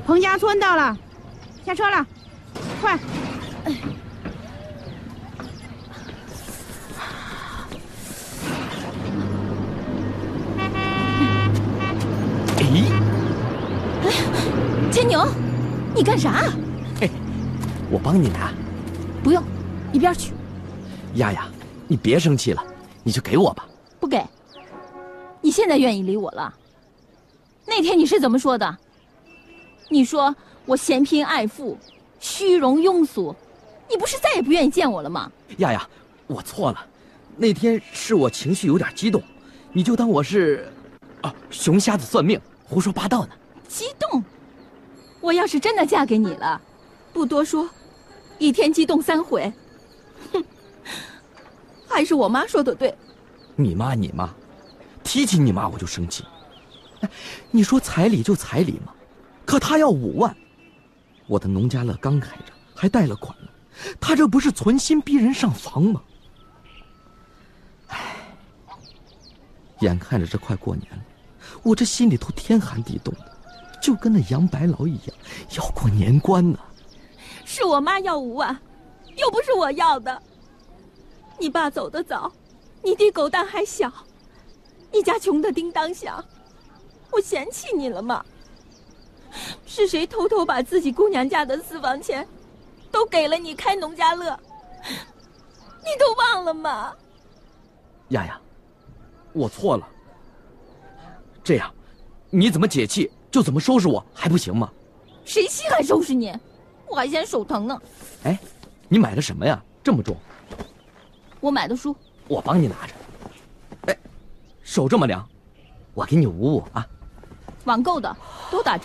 彭家村到了，下车了，快！ 牵牛，你干啥？ 嘿，我帮你拿。 不用，一边去。 丫丫，你别生气了，你就给我吧。 不给。你现在愿意理我了？那天你是怎么说的？你说我嫌贫爱富，虚荣庸俗，你不是再也不愿意见我了吗？ 丫丫，我错了，那天是我情绪有点激动，你就当我是，熊瞎子算命，胡说八道呢。 激动？我要是真的嫁给你了，不多说，一天激动3回。哼，还是我妈说的对。 你妈，提起你妈我就生气。你说彩礼就彩礼嘛，可他要5万，我的农家乐刚开着，还贷了款呢，他这不是存心逼人上房吗？眼看着这快过年了，我这心里头天寒地冻的，就跟那杨白劳一样，要过年关呢。 是我妈要5万，又不是我要的。你爸走得早，你弟狗蛋还小，你家穷得叮当响，我嫌弃你了吗？是谁偷偷把自己姑娘家的私房钱都给了你开农家乐？你都忘了吗？ 丫丫，我错了。这样，你怎么解气就怎么收拾我，还不行吗？ 谁稀罕收拾你？我还嫌手疼呢。 哎，你买的什么呀？这么重？ 我买的书。 我帮你拿着。哎，手这么凉，我给你捂捂啊。 网购的，都打折。